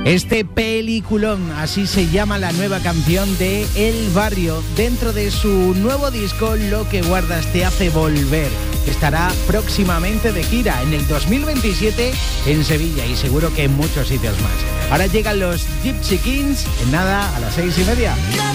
Este peliculón, así se llama la nueva canción de El Barrio, dentro de su nuevo disco Lo que guardas te hace volver. Estará próximamente de gira en el 2027 en Sevilla y seguro que en muchos sitios más. Ahora llegan los Gypsy Kings, en nada, a las 6:30.